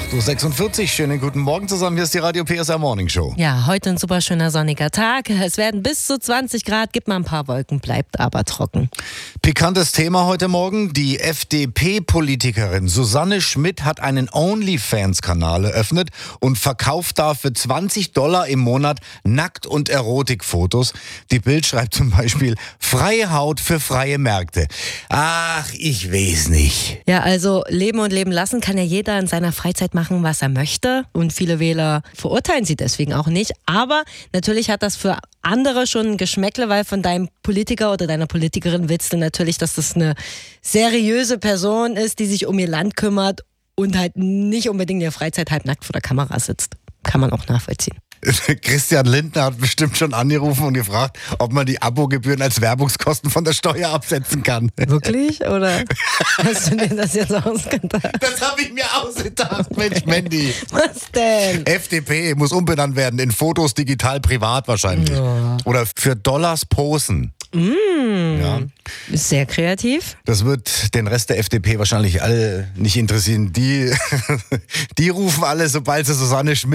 8.46 Uhr, schönen guten Morgen zusammen, hier ist die Radio PSR Morning Show. Ja, heute ein super schöner sonniger Tag. Es werden bis zu 20 Grad, gibt mal ein paar Wolken, bleibt aber trocken. Pikantes Thema heute Morgen. Die FDP-Politikerin Susanne Schmidt hat einen OnlyFans-Kanal eröffnet und verkauft da für $20 im Monat Nackt- und Erotikfotos. Die Bild schreibt zum Beispiel, freie Haut für freie Märkte. Ach, ich weiß nicht. Ja, also leben und leben lassen kann ja jeder in seiner Freizeit machen, was er möchte. Und viele Wähler verurteilen sie deswegen auch nicht. Aber natürlich hat das für andere schon ein Geschmäckle, weil von deinem Politiker oder deiner Politikerin willst du natürlich, dass das eine seriöse Person ist, die sich um ihr Land kümmert und halt nicht unbedingt in der Freizeit halbnackt vor der Kamera sitzt. Kann man auch nachvollziehen. Christian Lindner hat bestimmt schon angerufen und gefragt, ob man die Abogebühren als Werbungskosten von der Steuer absetzen kann. Wirklich? Oder hast du dir das jetzt ausgedacht? Das habe ich mir ausgedacht, Mensch, Mandy. Was denn? FDP muss umbenannt werden in Fotos digital privat wahrscheinlich. Ja. Oder für Dollars posen. Ja. Ist sehr kreativ. Das wird den Rest der FDP wahrscheinlich alle nicht interessieren. Die rufen alle, sobald sie Susanne Schmidt